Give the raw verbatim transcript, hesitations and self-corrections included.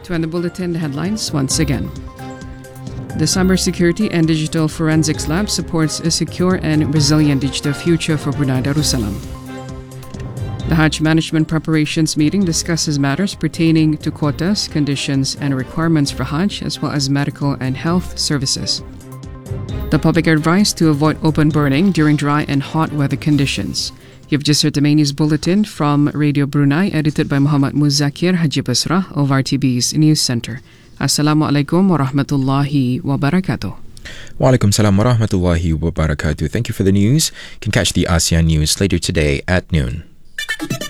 To end the bulletin, the headlines once again. The Cybersecurity and Digital Forensics Lab supports a secure and resilient digital future for Brunei Darussalam. The Hajj Management Preparations Meeting discusses matters pertaining to quotas, conditions, and requirements for Hajj, as well as medical and health services. The public are advised to avoid open burning during dry and hot weather conditions. You've just heard the main news bulletin from Radio Brunei, edited by Muhammad Muzakir Haji Basra of R T B's News Centre. Assalamualaikum warahmatullahi wabarakatuh. Walaikum salam warahmatullahi wabarakatuh. Thank you for the news. You can catch the ASEAN news later today at noon.